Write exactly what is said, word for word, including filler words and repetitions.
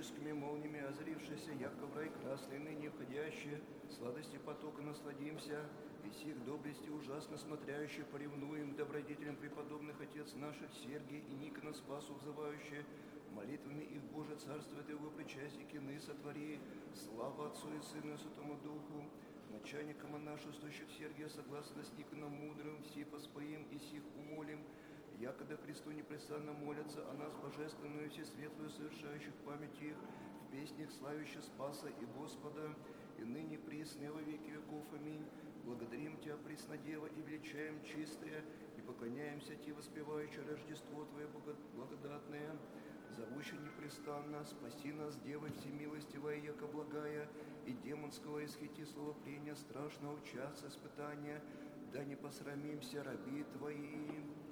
пророческими молниями озрившийся, яко в рай красный ныне входящие, сладости потока насладимся, и сих доблести ужасно смотрящие поревнуем добродетелям преподобных отец наших Сергий и Никона Спасу взывающие, молитвами их Боже Царство Ты его причастники ны сотвори, слава Отцу и Сыну и Святому Духу, начальникам нашествующих Сергия, согласно с Никоном мудрым, все поспоим и сих умолим, якогда Христу непрестанно молятся о нас божественную, всесветлую, совершающих память их, в песнях славящих Спаса и Господа, и ныне присно во веки веков. Аминь. Благодарим Тебя, Преснодева, и величаем чистое, и поклоняемся Тебе, воспевающее Рождество Твое благодатное, зовущее непрестанно, спаси нас, Дева всемилостивая, яко благая, и демонского исхити словопрения страшного часа испытания, да не посрамимся, раби Твои.